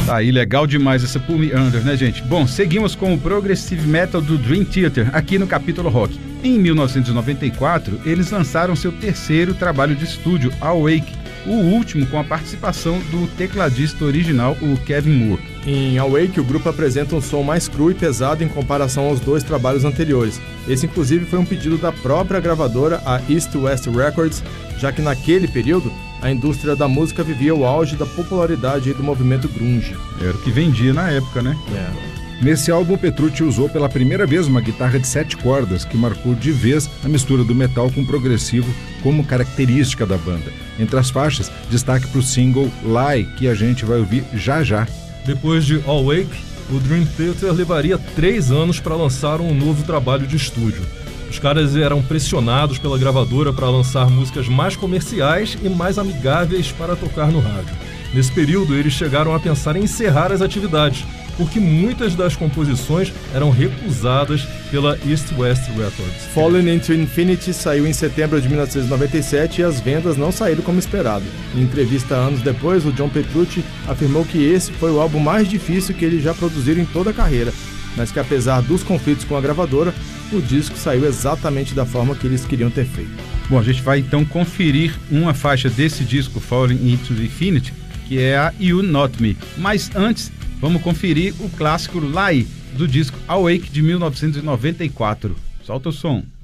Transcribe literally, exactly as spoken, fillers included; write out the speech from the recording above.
Tá aí, legal demais essa Pull Me Under, né, gente? Bom, seguimos com o Progressive Metal do Dream Theater, aqui no Capítulo Rock. Em mil novecentos e noventa e quatro, eles lançaram seu terceiro trabalho de estúdio, Awake, o último com a participação do tecladista original, o Kevin Moore. Em Awake, o grupo apresenta um som mais cru e pesado em comparação aos dois trabalhos anteriores. Esse, inclusive, foi um pedido da própria gravadora, a East West Records, já que naquele período, a indústria da música vivia o auge da popularidade do movimento grunge. Era o que vendia na época, né? É. Nesse álbum, Petrucci usou pela primeira vez uma guitarra de sete cordas, que marcou de vez a mistura do metal com o progressivo como característica da banda. Entre as faixas, destaque para o single Lie, que a gente vai ouvir já já. Depois de Awake, o Dream Theater levaria três anos para lançar um novo trabalho de estúdio. Os caras eram pressionados pela gravadora para lançar músicas mais comerciais e mais amigáveis para tocar no rádio. Nesse período, eles chegaram a pensar em encerrar as atividades, porque muitas das composições eram recusadas pela East West Records. Fallen into Infinity saiu em setembro de mil novecentos e noventa e sete e as vendas não saíram como esperado. Em entrevista anos depois, o John Petrucci afirmou que esse foi o álbum mais difícil que eles já produziram em toda a carreira, mas que apesar dos conflitos com a gravadora, o disco saiu exatamente da forma que eles queriam ter feito. Bom, a gente vai então conferir uma faixa desse disco, Falling into Infinity, que é a You Not Me. Mas antes, vamos conferir o clássico Lie, do disco Awake de mil novecentos e noventa e quatro. Solta o som.